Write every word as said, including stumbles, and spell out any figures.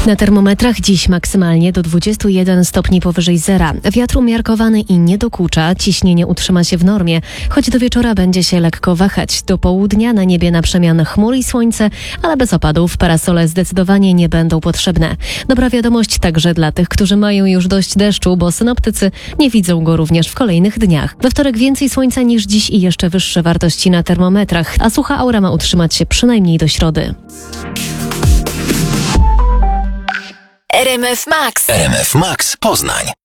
Na termometrach dziś maksymalnie do dwudziestu jeden stopni powyżej zera. Wiatr umiarkowany i nie dokucza, ciśnienie utrzyma się w normie, choć do wieczora będzie się lekko wahać. Do południa na niebie na przemian chmur i słońce, ale bez opadów. Parasole zdecydowanie nie będą potrzebne. Dobra wiadomość także dla tych, którzy mają już dość deszczu, bo synoptycy nie widzą go również w kolejnych dniach. We wtorek więcej słońca niż dziś i jeszcze wyższe wartości na termometrach, a sucha aura ma utrzymać się przynajmniej do środy. R M F Max. R M F Max Poznań.